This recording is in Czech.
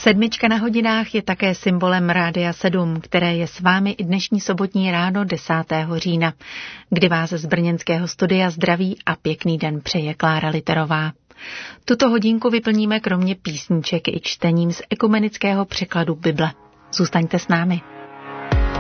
Sedmička na hodinách je také symbolem Rádia 7, které je s vámi i dnešní sobotní ráno 10. října, kdy vás z brněnského studia zdraví a pěkný den přeje Klára Literová. Tuto hodinku vyplníme kromě písniček i čtením z ekumenického překladu Bible. Zůstaňte s námi.